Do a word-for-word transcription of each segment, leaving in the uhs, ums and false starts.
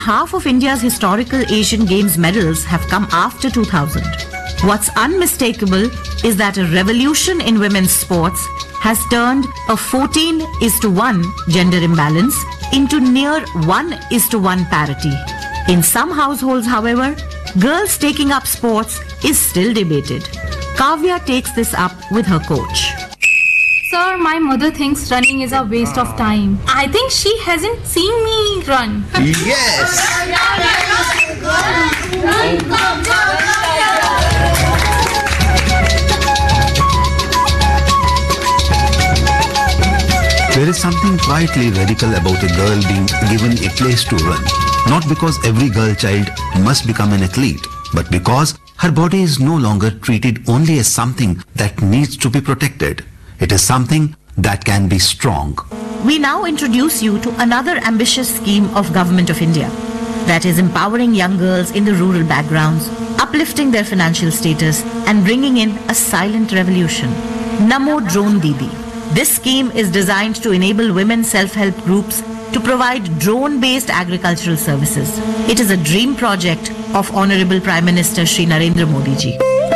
Half of India's historical Asian Games medals have come after two thousand. What's unmistakable is that a revolution in women's sports has turned a fourteen is to one gender imbalance into near one is to one parity. In some households, however, girls taking up sports is still debated. Kavya takes this up with her coach. Sir, my mother thinks running is a waste of time. I think she hasn't seen me run. Yes! There is something quietly radical about a girl being given a place to run. Not because every girl child must become an athlete, but because her body is no longer treated only as something that needs to be protected. It is something that can be strong. We now introduce you to another ambitious scheme of Government of India that is empowering young girls in the rural backgrounds, uplifting their financial status and bringing in a silent revolution. Namo Drone Didi. This scheme is designed to enable women self-help groups to provide drone-based agricultural services. It is a dream project of Honorable Prime Minister Shri Narendra Modi ji.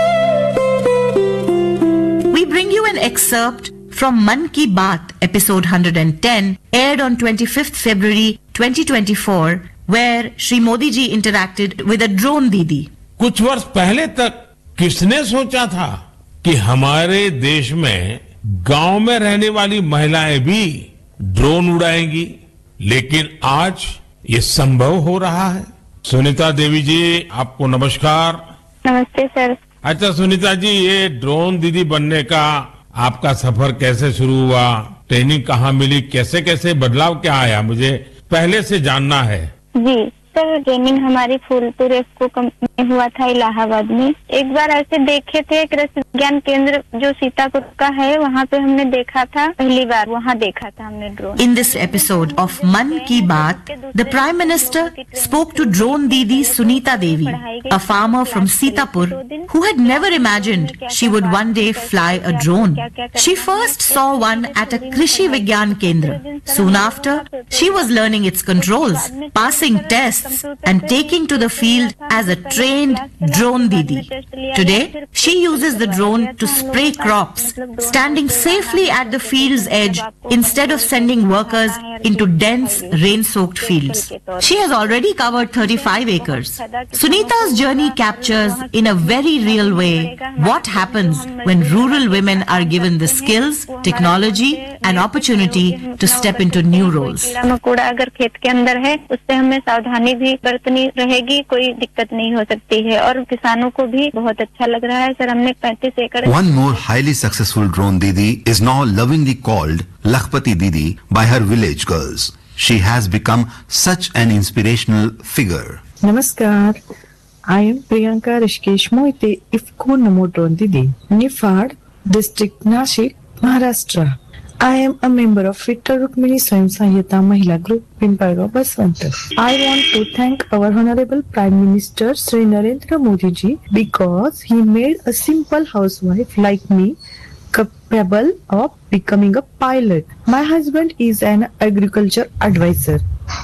We bring you an excerpt from Man Ki Baat, episode one hundred ten, aired on twenty-fifth February twenty twenty-four, where Shri Modi ji interacted with a drone didi. कुछ वर्ष पहले तक किसने सोचा था कि हमारे देश में गांव में रहने वाली महिलाएं भी ड्रोन उड़ाएंगी, लेकिन आज ये संभव हो रहा है। सुनीता देवी जी, आपको नमस्कार। नमस्ते सर। अच्छा सुनीता जी, ये ड्रोन दीदी बनने का आपका सफर कैसे शुरू हुआ, ट्रेनिंग कहाँ मिली, कैसे कैसे बदलाव क्या आया, मुझे पहले से जानना है। जी सर, ट्रेनिंग हमारी फूलपुर एफको कंपनी में हुआ था इलाहाबाद में। एक बार ऐसे देखे थे, कृषि विज्ञान केंद्र जो सीतापुर का है, वहाँ पे हमने देखा था, पहली बार वहाँ देखा था हमने drone. In this episode of Man Ki Baat, the Prime Minister spoke to drone Didi Sunita Devi, a farmer from Sitapur who had never imagined she would one day fly a drone. She first saw one at a Krishi Vigyan Kendra. Soon after, she was learning its controls, passing tests and taking to the field as a trained drone Didi. Today, she uses the drone to spray crops, standing safely at the field's edge instead of sending workers into dense, rain-soaked fields. She has already covered thirty-five acres. Sunita's journey captures in a very real way what happens when rural women are given the skills, technology and opportunity to step into new roles. अगर खेत के अंदर है, उससे हमें सावधानी भी बरतनी रहेगी, कोई दिक्कत नहीं हो सकती है और किसानों को भी बहुत अच्छा लग रहा है सर। हमने पैंतीस एकड़। One more highly successful drone Didi is now lovingly called Lakhpati Didi by her village girls. She has become such an inspirational figure. Namaskar. I am Priyanka Rishikesh Moite, IFCO Namo Drone Didi, Nifad, District Nashik, Maharashtra. I am a member of Vital Rukmini Swayam Sahyata Mahila Group, Pimpalgaon, Baswant. I want to thank our Honorable Prime Minister Shri Narendra Modi ji because he made a simple housewife like me capable of becoming a pilot. My husband is an agriculture advisor.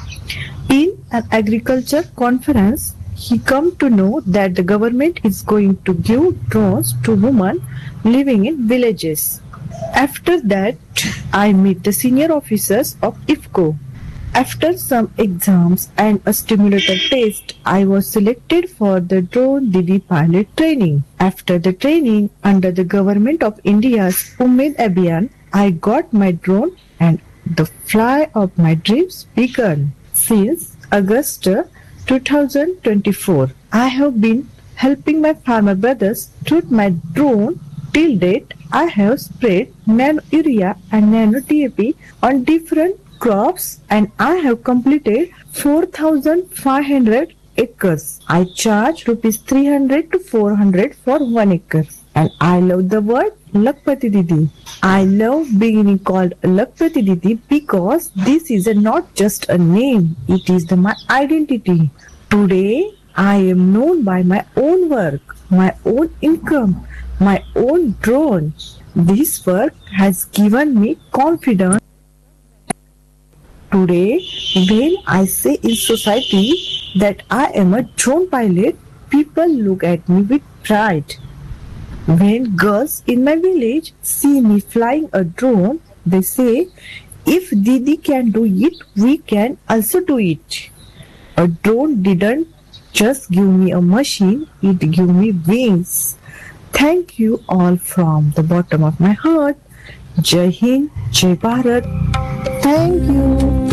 In an agriculture conference, he come to know that the government is going to give drones to women living in villages. After that, I meet the senior officers of IFCO. After some exams and a stimulator test, I was selected for the drone Didi pilot training. After the training under the government of India's Umeed Abhiyan, I got my drone and the fly of my dreams began. Since August two thousand twenty-four, I have been helping my farmer brothers through my drone. Till date, I have sprayed nano urea and nano D A P on different crops and I have completed four thousand five hundred acres. I charge rupees three hundred to four hundred for one acre. And I love the word Lakhpati Didi. I love being called Lakhpati Didi because this is a not just a name, it is the, my identity. Today, I am known by my own work, my own income, my own drone. This work has given me confidence Today, when I say in society that I am a drone pilot, people look at me with pride. When girls in my village see me flying a drone, they say, if Didi can do it, we can also do it. A drone didn't just give me a machine, it gave me wings. Thank you all from the bottom of my heart. Jai Hind, Jai Bharat. Thank you.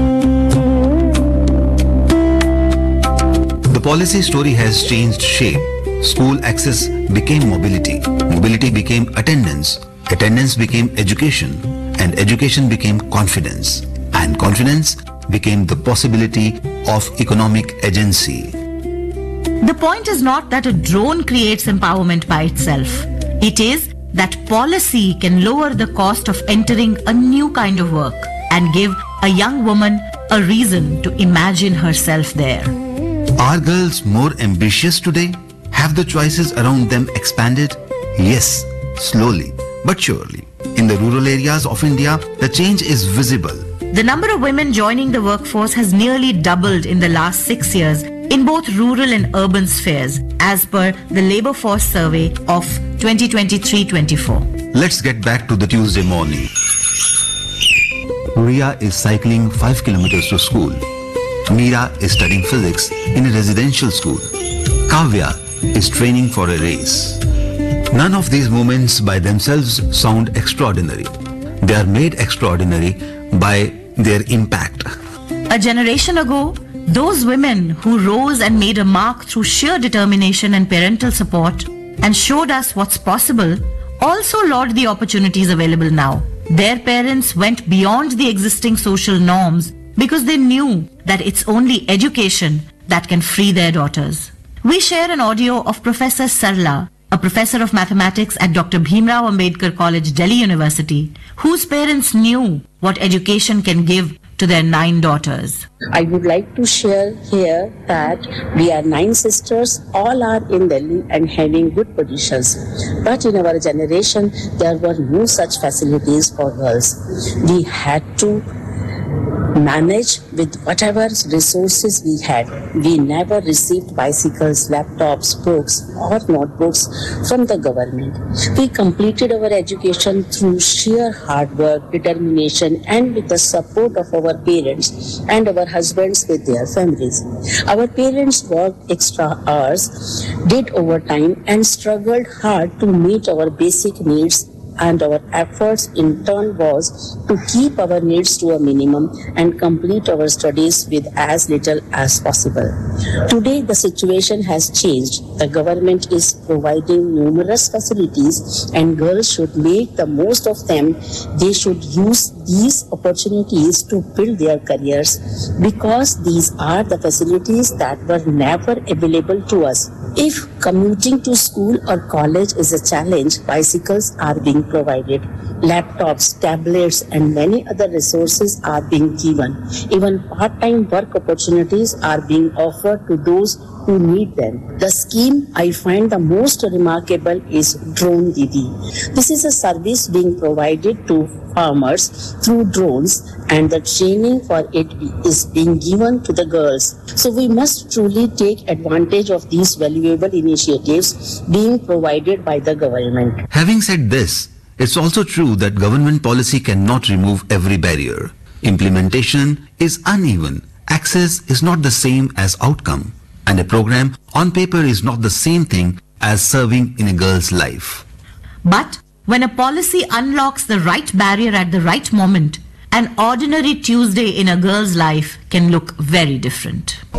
The policy story has changed shape. School access became mobility. Mobility became attendance. Attendance became education. And education became confidence. And confidence became the possibility of economic agency. The point is not that a drone creates empowerment by itself. It is that policy can lower the cost of entering a new kind of work and give a young woman a reason to imagine herself there. Are girls more ambitious today? Have the choices around them expanded? Yes, slowly but surely. In the rural areas of India, the change is visible. The number of women joining the workforce has nearly doubled in the last six years in both rural and urban spheres, as per the Labour Force Survey of twenty twenty-three twenty-four. Let's get back to the Tuesday morning. Ria is cycling five kilometers to school. Meera is studying physics in a residential school. Kavya is training for a race. None of these moments by themselves sound extraordinary. They are made extraordinary by their impact. A generation ago, those women who rose and made a mark through sheer determination and parental support and showed us what's possible also laud the opportunities available now. Their parents went beyond the existing social norms because they knew that it's only education that can free their daughters. We share an audio of Professor Sarla, a professor of mathematics at Doctor Bhimrao Ambedkar College, Delhi University, whose parents knew what education can give to their nine daughters. I would like to share here that we are nine sisters, all are in Delhi and having good positions. But in our generation, there were no such facilities for girls. We had to manage with whatever resources we had. We never received bicycles, laptops, books or notebooks from the government. We completed our education through sheer hard work, determination and with the support of our parents and our husbands with their families. Our parents worked extra hours, did overtime and struggled hard to meet our basic needs, and our efforts in turn was to keep our needs to a minimum and complete our studies with as little as possible. Today the situation has changed. The government is providing numerous facilities and girls should make the most of them. They should use these opportunities to build their careers because these are the facilities that were never available to us. If commuting to school or college is a challenge, bicycles are being provided. Laptops, tablets and many other resources are being given. Even part-time work opportunities are being offered to those who need them. The scheme I find the most remarkable is Drone Didi. This is a service being provided to farmers through drones and the training for it is being given to the girls. So we must truly take advantage of these valuable initiatives being provided by the government. Having said this, it's also true that government policy cannot remove every barrier. Implementation is uneven. Access is not the same as outcome. And a program on paper is not the same thing as serving in a girl's life. But when a policy unlocks the right barrier at the right moment, an ordinary Tuesday in a girl's life can look very different.